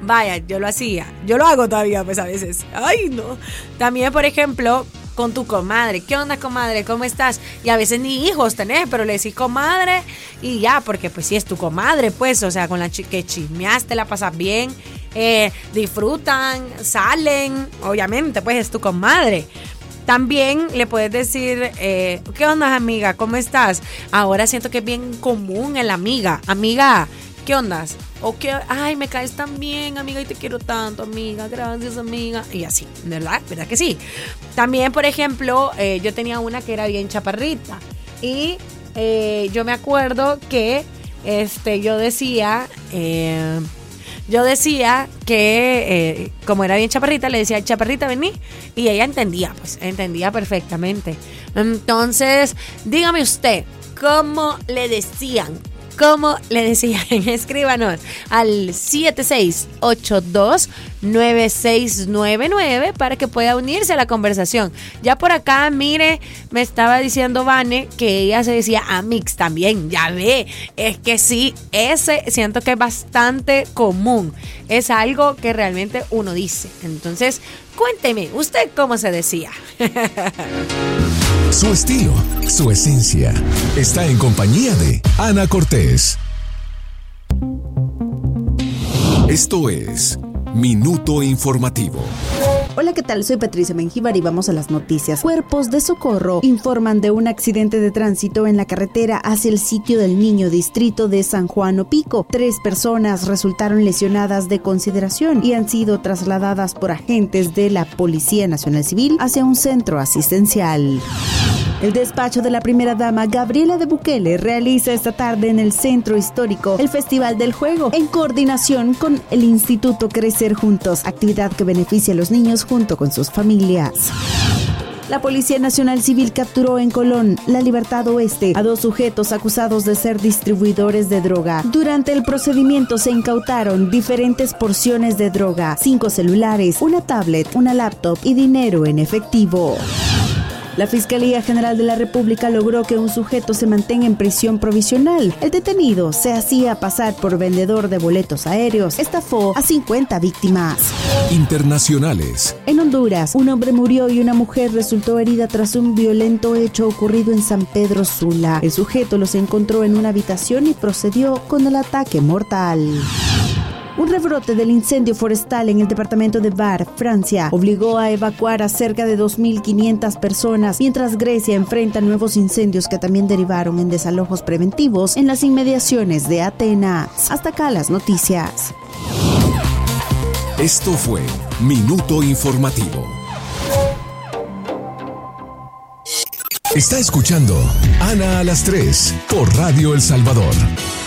Vaya, yo lo hacía. Yo lo hago todavía, pues a veces. Ay, no. También, por ejemplo, con tu comadre. ¿Qué onda, comadre? ¿Cómo estás? Y a veces ni hijos tenés, pero le decís comadre y ya, porque pues si es tu comadre, pues, o sea, con la que chismeaste, la pasas bien, disfrutan, salen, obviamente, pues es tu comadre. También le puedes decir, ¿qué onda, amiga? ¿Cómo estás? Ahora siento que es bien común el amiga. Amiga, ¿qué ondas? O que, ay, me caes tan bien, amiga, y te quiero tanto, amiga, gracias, amiga. Y así, ¿verdad? ¿Verdad que sí? También, por ejemplo, yo tenía una que era bien chaparrita. Y yo me acuerdo que yo decía que como era bien chaparrita, le decía, chaparrita, vení. Y ella entendía, pues, entendía perfectamente. Entonces, dígame usted, ¿cómo le decían? ¿Cómo le decían? Escríbanos al 7682-9699 para que pueda unirse a la conversación. Ya por acá, mire, me estaba diciendo Vane que ella se decía Amix también. Ya ve, es que sí, ese siento que es bastante común. Es algo que realmente uno dice. Entonces, cuénteme, ¿usted cómo se decía? Su estilo, su esencia, está en compañía de Ana Cortés. Esto es Minuto Informativo. Hola, ¿qué tal? Soy Patricia Mengíbar y vamos a las noticias. Cuerpos de socorro informan de un accidente de tránsito en la carretera hacia el sitio del Niño, distrito de San Juan Opico. 3 personas resultaron lesionadas de consideración y han sido trasladadas por agentes de la Policía Nacional Civil hacia un centro asistencial. El despacho de la primera dama, Gabriela de Bukele, realiza esta tarde en el Centro Histórico el Festival del Juego, en coordinación con el Instituto Crecer Juntos, actividad que beneficia a los niños junto con sus familias. La Policía Nacional Civil capturó en Colón, La Libertad Oeste, a 2 sujetos acusados de ser distribuidores de droga. Durante el procedimiento se incautaron diferentes porciones de droga, 5 celulares, una tablet, una laptop y dinero en efectivo. La Fiscalía General de la República logró que un sujeto se mantenga en prisión provisional. El detenido se hacía pasar por vendedor de boletos aéreos. Estafó a 50 víctimas. Internacionales. En Honduras, un hombre murió y una mujer resultó herida tras un violento hecho ocurrido en San Pedro Sula. El sujeto los encontró en una habitación y procedió con el ataque mortal. Un rebrote del incendio forestal en el departamento de Var, Francia, obligó a evacuar a cerca de 2.500 personas, mientras Grecia enfrenta nuevos incendios que también derivaron en desalojos preventivos en las inmediaciones de Atenas. Hasta acá las noticias. Esto fue Minuto Informativo. Está escuchando Ana a las 3 por Radio El Salvador.